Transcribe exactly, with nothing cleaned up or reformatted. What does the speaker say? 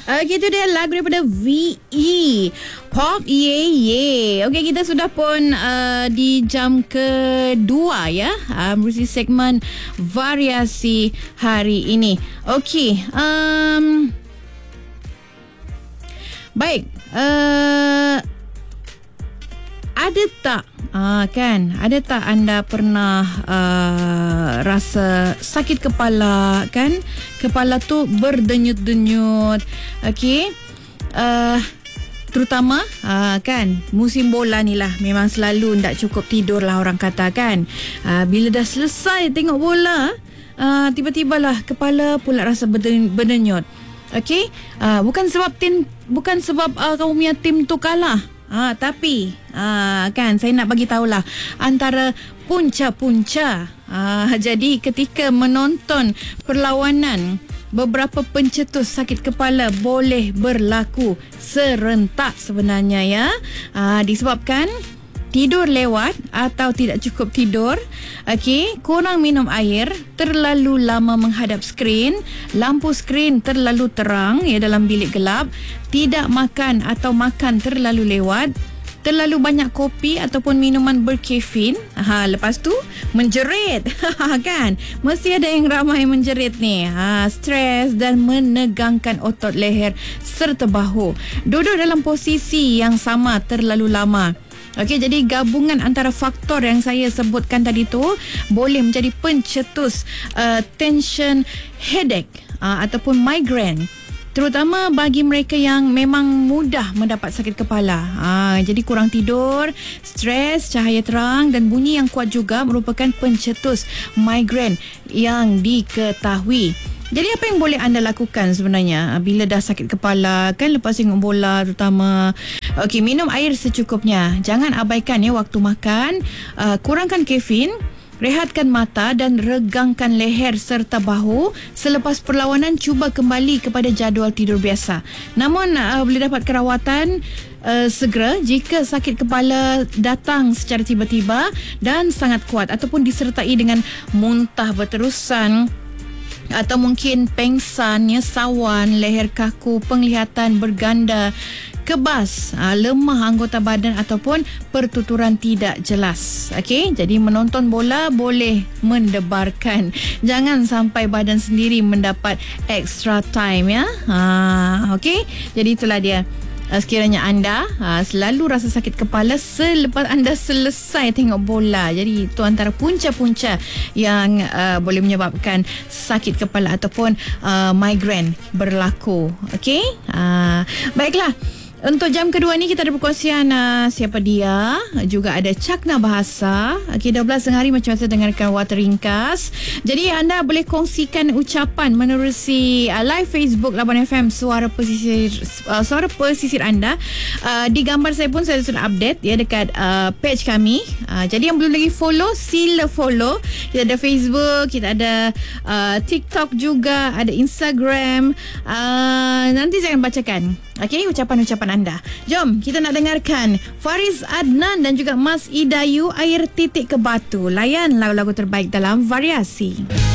Okey, itu dia lagu daripada V E Pop Ye Ye. Okey, kita sudah pun uh, di jam kedua ya, uh, merusi segmen variasi hari ini. Okey, um, baik, uh, ada tak Ah kan, ada tak anda pernah uh, rasa sakit kepala kan? Kepala tu berdenyut-denyut. Okey. Uh, terutama uh, kan musim bola ni lah, memang selalu tak cukup tidur lah orang kata kan. Uh, bila dah selesai tengok bola, uh, tiba-tibalah kepala pula rasa berdenyut. Okey. Uh, bukan sebab tim bukan sebab uh, kamu punya tim tu kalah. Ha, tapi ha, kan saya nak bagi tahulah antara punca-punca. Ha, jadi ketika menonton perlawanan, beberapa pencetus sakit kepala boleh berlaku serentak sebenarnya ya. Ha, disebabkan tidur lewat atau tidak cukup tidur, okey, kurang minum air, terlalu lama menghadap skrin, lampu skrin terlalu terang ya dalam bilik gelap, tidak makan atau makan terlalu lewat, terlalu banyak kopi ataupun minuman berkafein. Ha, lepas tu menjerit. Kan? Mesti ada yang ramai menjerit ni. Ha, stres dan menegangkan otot leher serta bahu. Duduk dalam posisi yang sama terlalu lama. Okey, jadi gabungan antara faktor yang saya sebutkan tadi tu boleh menjadi pencetus uh, tension headache uh, ataupun migraine. Terutama bagi mereka yang memang mudah mendapat sakit kepala. Ha, jadi kurang tidur, stres, cahaya terang dan bunyi yang kuat juga merupakan pencetus migraine yang diketahui. Jadi apa yang boleh anda lakukan sebenarnya bila dah sakit kepala kan lepas tengok bola terutama? Okey, minum air secukupnya. Jangan abaikan ya waktu makan. Uh, kurangkan kafein. Rehatkan mata dan regangkan leher serta bahu. Selepas perlawanan, cuba kembali kepada jadual tidur biasa. Namun, uh, boleh dapat kerawatan uh, segera jika sakit kepala datang secara tiba-tiba dan sangat kuat ataupun disertai dengan muntah berterusan atau mungkin pengsan, ya, sawan, leher kaku, penglihatan berganda, kebas, aa, lemah anggota badan ataupun pertuturan tidak jelas. Okey, jadi menonton bola boleh mendebarkan. Jangan sampai badan sendiri mendapat extra time ya. Ha, okey. Jadi itulah dia. Sekiranya anda ha, selalu rasa sakit kepala selepas anda selesai tengok bola. Jadi itu antara punca-punca yang uh, boleh menyebabkan sakit kepala ataupun uh, migraine berlaku. Okey? Uh, baiklah. Untuk jam kedua ni kita ada perkongsian uh, siapa dia, juga ada cakna bahasa. Okey, dua belas tengah hari macam biasa dengarkan Water Ringkas. Jadi anda boleh kongsikan ucapan menerusi uh, live Facebook Labuan F M Suara Pesisir uh, Suara Pesisir anda. Uh, di gambar saya pun saya sudah update ya dekat uh, page kami. Uh, jadi yang belum lagi follow, sila follow. Kita ada Facebook, kita ada uh, TikTok juga, ada Instagram. Uh, nanti saya akan bacakan okey, ucapan-ucapan anda. Jom, kita nak dengarkan Faris Adnan dan juga Mas Idayu, Air Titik ke Batu. Layan lagu-lagu terbaik dalam variasi.